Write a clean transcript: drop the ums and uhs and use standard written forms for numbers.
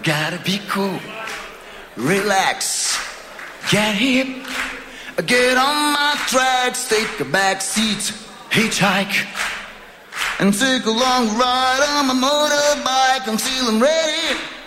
Gotta be cool, relax, get hip, get on my tracks, take a back seat, hitchhike, and take a long ride on my motorbike. I'm feeling ready